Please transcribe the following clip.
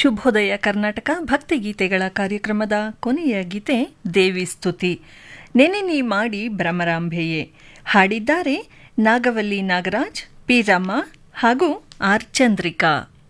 ಶುಭೋದಯ ಕರ್ನಾಟಕ ಭಕ್ತಿಗೀತೆಗಳ ಕಾರ್ಯಕ್ರಮದ ಕೊನೆಯ ಗೀತೆ ದೇವಿ ಸ್ತುತಿ. ನೆನೆ ನೀ ಮಾಡಿ ಭ್ರಮರಾಂಬೆಯೇ. ಹಾಡಿದ್ದಾರೆ ನಾಗವಲ್ಲಿ ನಾಗರಾಜ್, ಪಿ ರಮ್ಮ ಹಾಗೂ ಆರ್ ಚಂದ್ರಿಕಾ.